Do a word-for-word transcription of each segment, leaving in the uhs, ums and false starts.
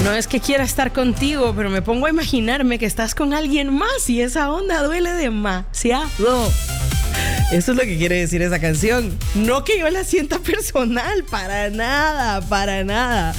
No es que quiera estar contigo, pero me pongo a imaginarme que estás con alguien más y esa onda duele demasiado. Eso es lo que quiere decir esa canción. No que yo la sienta personal, para nada, para nada.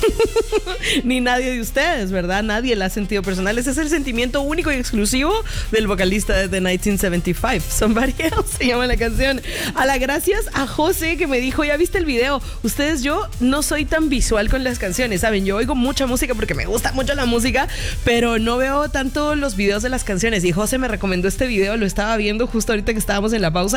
Ni nadie de ustedes, ¿verdad? Nadie la ha sentido personal. Ese es el sentimiento único y exclusivo del vocalista de The nineteen seventy-five. Somebody Else se llama la canción. A la gracias a José que me dijo, ¿ya viste el video? Ustedes, yo no soy tan visual con las canciones, ¿saben? Yo oigo mucha música porque me gusta mucho la música, pero no veo tanto los videos de las canciones. Y José me recomendó este video, lo estaba viendo justo ahorita que estábamos en la pausa.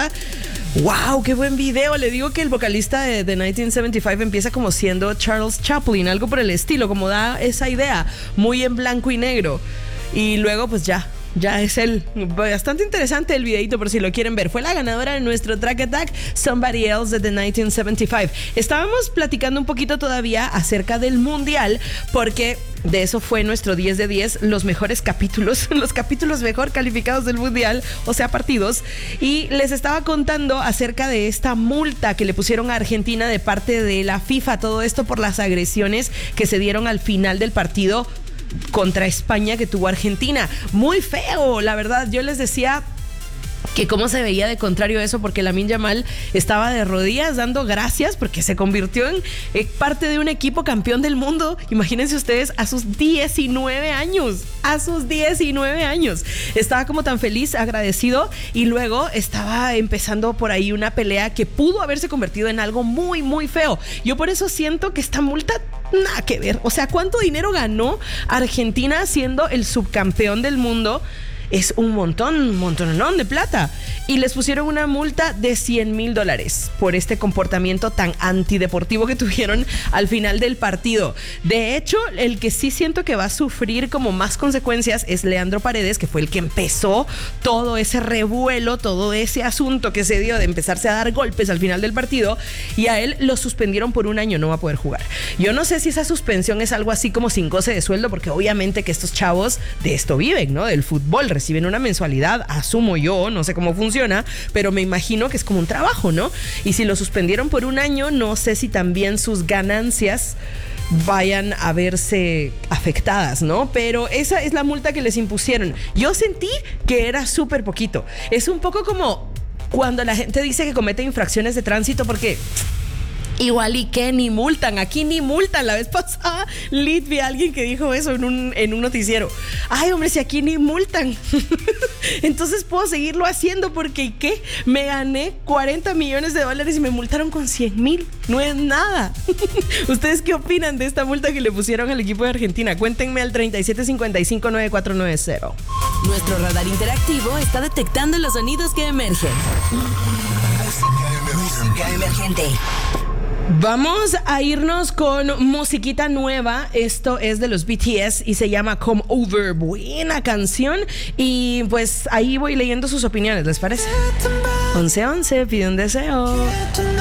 ¡Wow! ¡Qué buen video! Le digo que el vocalista de The nineteen seventy-five empieza como siendo Charles Chaplin, algo por el estilo, como da esa idea, muy en blanco y negro. Y luego pues ya, ya es él. Bastante interesante el videito por si lo quieren ver. Fue la ganadora de nuestro Track Attack, Somebody Else de The nineteen seventy-five. Estábamos platicando un poquito todavía acerca del Mundial, porque de eso fue nuestro diez de diez, los mejores capítulos, los capítulos mejor calificados del Mundial, o sea, partidos. Y les estaba contando acerca de esta multa que le pusieron a Argentina de parte de la FIFA. Todo esto por las agresiones que se dieron al final del partido contra España que tuvo Argentina. Muy feo, la verdad. Yo les decía que cómo se veía de contrario eso, porque Lamine Yamal estaba de rodillas dando gracias porque se convirtió en eh, parte de un equipo campeón del mundo. Imagínense ustedes, a sus diecinueve años, a sus diecinueve años. Estaba como tan feliz, agradecido, y luego estaba empezando por ahí una pelea que pudo haberse convertido en algo muy, muy feo. Yo por eso siento que esta multa nada que ver. O sea, ¿cuánto dinero ganó Argentina siendo el subcampeón del mundo? Es un montón, un montonón de plata. Y les pusieron una multa de cien mil dólares por este comportamiento tan antideportivo que tuvieron al final del partido. De hecho, el que sí siento que va a sufrir como más consecuencias es Leandro Paredes, que fue el que empezó todo ese revuelo, todo ese asunto que se dio de empezarse a dar golpes al final del partido, y a él lo suspendieron por un año, no va a poder jugar. Yo no sé si esa suspensión es algo así como sin goce de sueldo, porque obviamente que estos chavos de esto viven, ¿no? Del fútbol, reciben una mensualidad, asumo yo, no sé cómo funciona, pero me imagino que es como un trabajo, ¿no? Y si lo suspendieron por un año, no sé si también sus ganancias vayan a verse afectadas, ¿no? Pero esa es la multa que les impusieron. Yo sentí que era súper poquito. Es un poco como cuando la gente dice que comete infracciones de tránsito porque igual y que ni multan, aquí ni multan. La vez pasada, Lid, vi a alguien que dijo eso en un, en un noticiero. Ay, hombre, si aquí ni multan. Entonces puedo seguirlo haciendo porque ¿qué? Me gané cuarenta millones de dólares y me multaron con cien mil. No es nada. ¿Ustedes qué opinan de esta multa que le pusieron al equipo de Argentina? Cuéntenme al treinta y siete cincuenta y cinco nueve cuatro nueve cero. Nuestro radar interactivo está detectando los sonidos que emergen. Música emergente. Vamos a irnos con musiquita nueva. Esto es de los B T S y se llama Come Over. Buena canción. Y pues ahí voy leyendo sus opiniones, ¿les parece? once once, pide un deseo.